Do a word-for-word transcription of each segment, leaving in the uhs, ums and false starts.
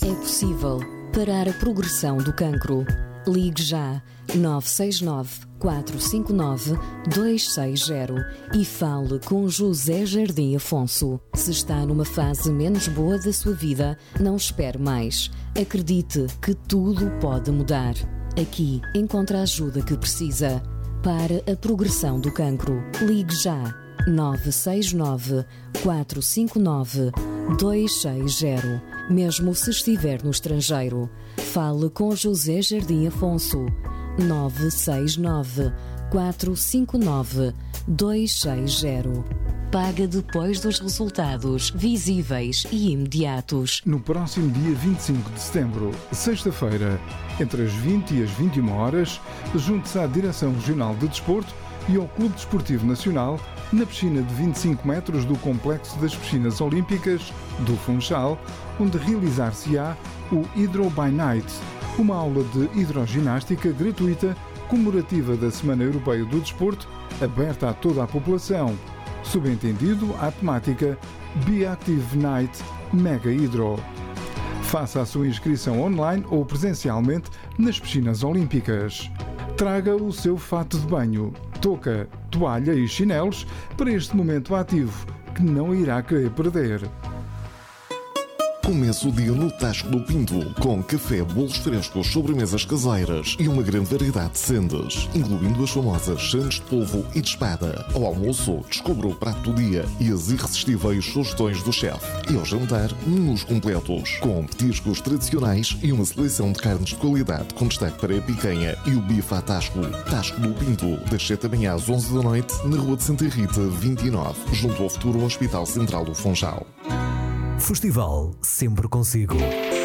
É possível parar a progressão do cancro. Ligue já nove seis nove, quatro cinco nove, dois seis zero e fale com José Jardim Afonso. Se está numa fase menos boa da sua vida, não espere mais. Acredite que tudo pode mudar. Aqui encontra a ajuda que precisa. Para a progressão do cancro, ligue já nove seis nove, quatro cinco nove, dois seis zero. Mesmo se estiver no estrangeiro, fale com José Jardim Afonso. nove seis nove, quatro cinco nove, dois seis zero. Paga depois dos resultados visíveis e imediatos. No próximo dia vinte e cinco de setembro, sexta-feira, entre as vinte e as vinte e uma horas, junte-se à Direção Regional de Desporto e ao Clube Desportivo Nacional na piscina de vinte e cinco metros do Complexo das Piscinas Olímpicas do Funchal, onde realizar-se-á o Hydro by Night, uma aula de hidroginástica gratuita comemorativa da Semana Europeia do Desporto, aberta a toda a população. Subentendido à temática Be Active Night Mega Hydro. Faça a sua inscrição online ou presencialmente nas piscinas olímpicas. Traga o seu fato de banho, touca, toalha e chinelos para este momento ativo que não irá querer perder. Começa o dia no Tasco do Pinto, com café, bolos frescos, sobremesas caseiras e uma grande variedade de sendas, incluindo as famosas sandes de polvo e de espada. Ao almoço, descubra o prato do dia e as irresistíveis sugestões do chefe. E ao jantar, menus completos, com petiscos tradicionais e uma seleção de carnes de qualidade, com destaque para a picanha e o bife à Tasco. Tasco do Pinto, das sete da manhã às onze da noite, na Rua de Santa Rita, vinte e nove, junto ao futuro Hospital Central do Funchal. Festival sempre consigo.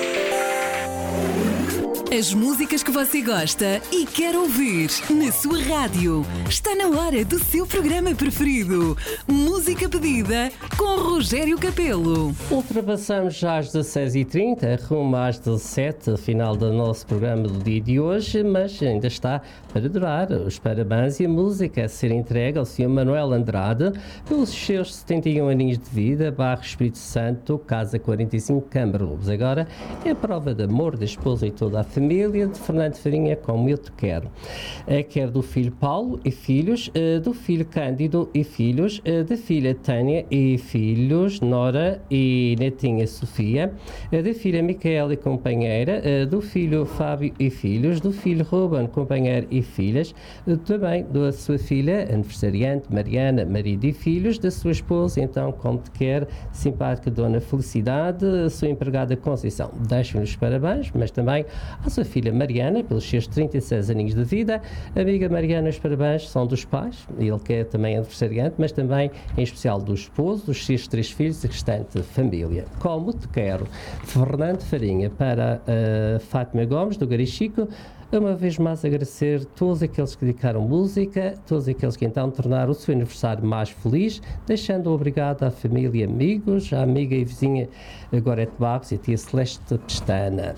As músicas que você gosta e quer ouvir na sua rádio. Está na hora do seu programa preferido. Música pedida com Rogério Capelo. Ultrapassamos já às dezasseis e trinta, rumo às dezassete, final do nosso programa do dia de hoje, mas ainda está para durar. Os parabéns e a música a ser entregue ao senhor Manuel Andrade pelos seus setenta e um aninhos de vida, bairro Espírito Santo, casa quarenta e cinco, Câmara Lobos. Agora é a prova de amor da esposa e toda a família. Família de Fernando Farinha, como eu te quero. É, quer do filho Paulo e filhos, do filho Cândido e filhos, da filha Tânia e filhos, Nora e netinha Sofia, da filha Micaela e companheira, do filho Fábio e filhos, do filho Ruben, companheiro e filhas, também da sua filha, aniversariante Mariana, marido e filhos, da sua esposa, então, como te quer, simpática Dona Felicidade, a sua empregada Conceição. Deixo-lhes parabéns, mas também à sua filha Mariana, pelos seus trinta e seis aninhos de vida. Amiga Mariana, os parabéns são dos pais, ele que é também aniversariante, mas também em especial do esposo, dos seus três filhos e restante família. Como te quero. Fernando Farinha para uh, Fátima Gomes, do Garichico. Uma vez mais agradecer todos aqueles que dedicaram música, todos aqueles que então tornaram o seu aniversário mais feliz, deixando obrigado à família e amigos, à amiga e vizinha Gorete Barros e a tia Celeste Pestana.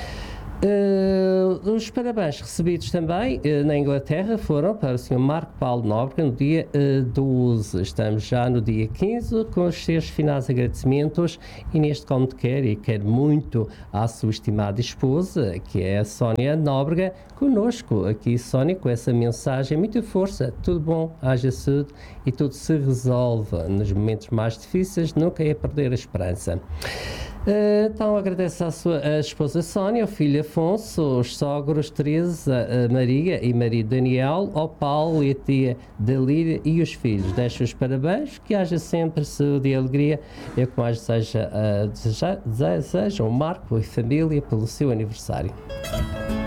Uh, os parabéns recebidos também uh, na Inglaterra foram para o senhor Marco Paulo Nóbrega no dia uh, doze. Estamos já no dia quinze com os seus finais agradecimentos e neste como te quer e quero muito à sua estimada esposa, que é a Sónia Nóbrega, conosco aqui, Sónia, com essa mensagem, muita força, tudo bom, haja saúde e tudo se resolve nos momentos mais difíceis, nunca é perder a esperança. Uh, então agradeço à sua à esposa Sónia, ao filho Afonso, os sogros Teresa, Maria e marido Daniel, ao Paulo e a tia Dalíria e os filhos. Deixo os parabéns, que haja sempre saúde e alegria. Eu que mais deseja, uh, deseja, deseja o Marco e família pelo seu aniversário.